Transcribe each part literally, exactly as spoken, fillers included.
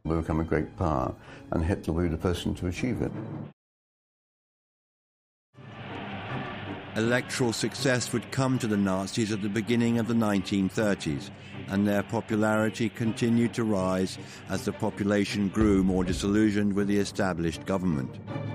will become a great power, and Hitler will be the person to achieve it. Electoral success would come to the Nazis at the beginning of the nineteen thirties, and their popularity continued to rise as the population grew more disillusioned with the established government.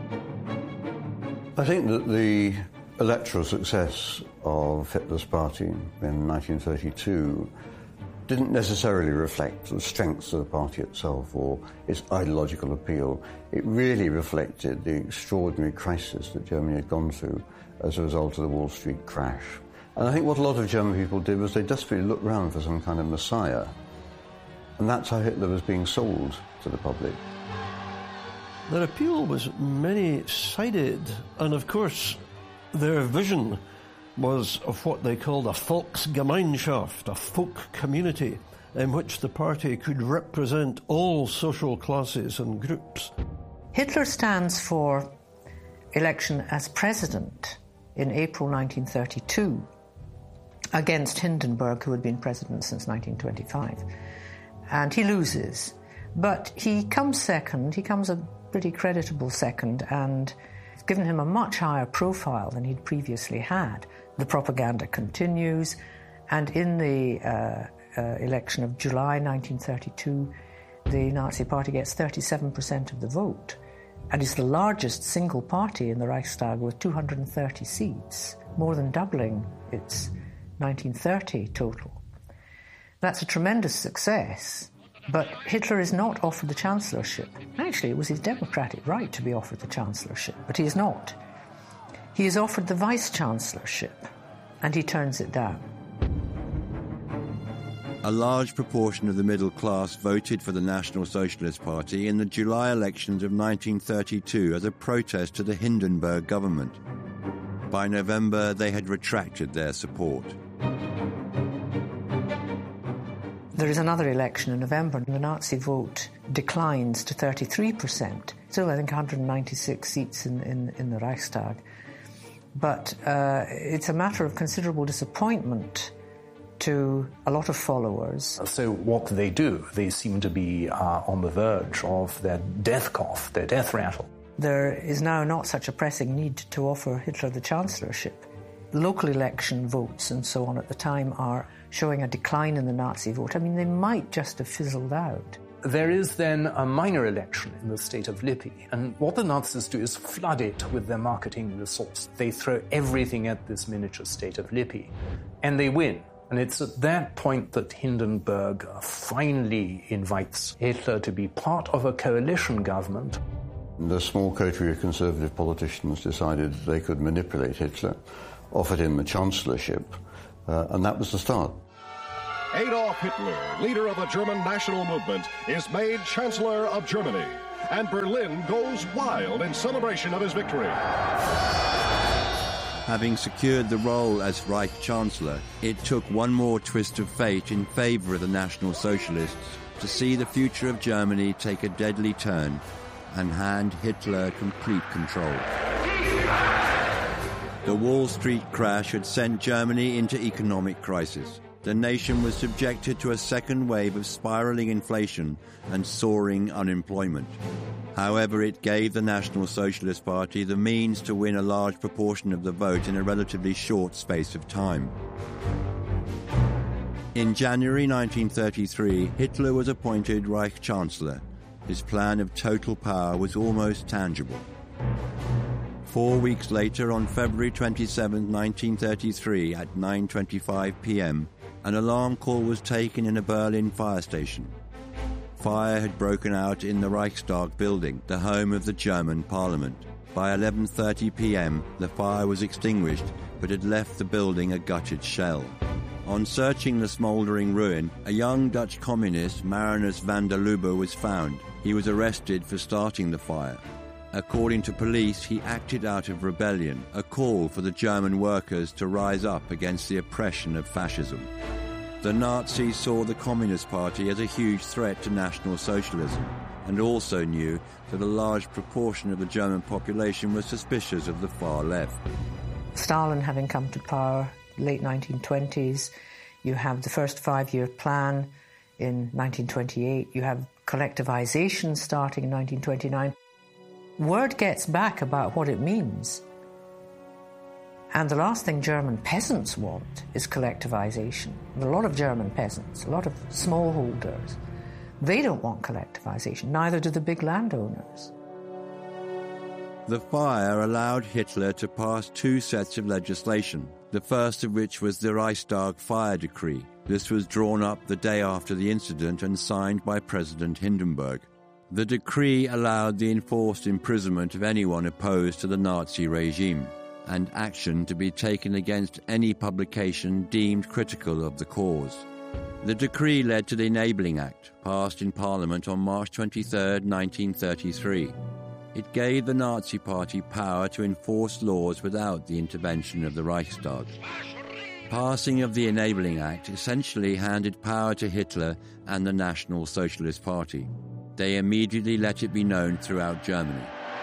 I think that the electoral success of Hitler's party in nineteen thirty-two didn't necessarily reflect the strengths of the party itself or its ideological appeal. It really reflected the extraordinary crisis that Germany had gone through as a result of the Wall Street crash. And I think what a lot of German people did was they desperately looked around for some kind of messiah. And that's how Hitler was being sold to the public. Their appeal was many-sided, and of course their vision was of what they called a Volksgemeinschaft, a folk community, in which the party could represent all social classes and groups. Hitler stands for election as president in April nineteen thirty-two against Hindenburg, who had been president since nineteen twenty-five. And he loses. But he comes second, he comes a pretty creditable second, and it's given him a much higher profile than he'd previously had. The propaganda continues, and in the uh, uh, election of July nineteen thirty-two, the Nazi Party gets thirty-seven percent of the vote, and is the largest single party in the Reichstag with two hundred thirty seats, more than doubling its nineteen thirty total. That's a tremendous success, but Hitler is not offered the chancellorship. Actually, it was his democratic right to be offered the chancellorship, but he is not. He is offered the vice-chancellorship, and he turns it down. A large proportion of the middle class voted for the National Socialist Party in the July elections of nineteen thirty-two as a protest to the Hindenburg government. By November, they had retracted their support. There is another election in November, and the Nazi vote declines to thirty-three percent. Still, I think, one hundred ninety-six seats in, in, in the Reichstag. But uh, it's a matter of considerable disappointment to a lot of followers. So what they do, they seem to be uh, on the verge of their death cough, their death rattle. There is now not such a pressing need to offer Hitler the chancellorship. Local election votes and so on at the time are showing a decline in the Nazi vote. I mean, they might just have fizzled out. There is then a minor election in the state of Lippe, and what the Nazis do is flood it with their marketing resource. They throw everything at this miniature state of Lippe, and they win. And it's at that point that Hindenburg finally invites Hitler to be part of a coalition government. The small coterie of conservative politicians decided they could manipulate Hitler, offered him the chancellorship, uh, and that was the start. Adolf Hitler, leader of the German national movement, is made Chancellor of Germany, and Berlin goes wild in celebration of his victory. Having secured the role as Reich Chancellor, it took one more twist of fate in favour of the National Socialists to see the future of Germany take a deadly turn and hand Hitler complete control. The Wall Street crash had sent Germany into economic crisis. The nation was subjected to a second wave of spiralling inflation and soaring unemployment. However, it gave the National Socialist Party the means to win a large proportion of the vote in a relatively short space of time. In January nineteen thirty-three, Hitler was appointed Reich Chancellor. His plan of total power was almost tangible. Four weeks later, on February twenty-seventh, nineteen thirty-three, at nine twenty-five p.m., an alarm call was taken in a Berlin fire station. Fire had broken out in the Reichstag building, the home of the German parliament. By eleven thirty p.m., the fire was extinguished, but had left the building a gutted shell. On searching the smouldering ruin, a young Dutch communist, Marinus van der Lubbe, was found. He was arrested for starting the fire. According to police, he acted out of rebellion, a call for the German workers to rise up against the oppression of fascism. The Nazis saw the Communist Party as a huge threat to National Socialism, and also knew that a large proportion of the German population was suspicious of the far left. Stalin having come to power, late nineteen twenties, you have the first five-year plan, in nineteen twenty-eight. You have collectivization starting in nineteen twenty-nine. Word gets back about what it means. And the last thing German peasants want is collectivization. A lot of German peasants, a lot of smallholders, they don't want collectivization, neither do the big landowners. The fire allowed Hitler to pass two sets of legislation, the first of which was the Reichstag Fire Decree. This was drawn up the day after the incident and signed by President Hindenburg. The decree allowed the enforced imprisonment of anyone opposed to the Nazi regime, and action to be taken against any publication deemed critical of the cause. The decree led to the Enabling Act, passed in Parliament on March twenty-third, nineteen thirty-three. It gave the Nazi Party power to enforce laws without the intervention of the Reichstag. Passing of the Enabling Act essentially handed power to Hitler and the National Socialist Party. They immediately let it be known throughout Germany.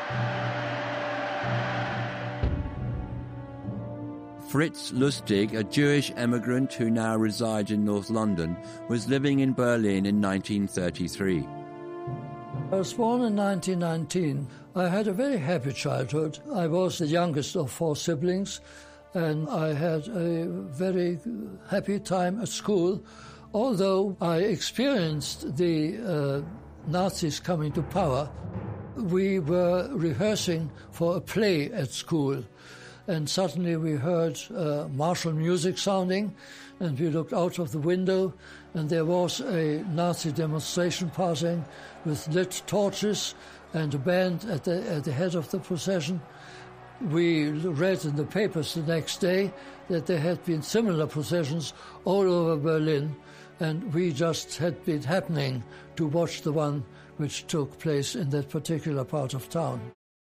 Fritz Lustig, a Jewish emigrant who now resides in North London, was living in Berlin in nineteen thirty-three. I was born in nineteen nineteen. I had a very happy childhood. I was the youngest of four siblings, and I had a very happy time at school, although I experienced the uh, Nazis coming to power. We were rehearsing for a play at school, and suddenly we heard uh, martial music sounding, and we looked out of the window, and there was a Nazi demonstration passing with lit torches and a band at the, at the head of the procession. We read in the papers the next day that there had been similar processions all over Berlin, and we just had been happening to watch the one which took place in that particular part of town.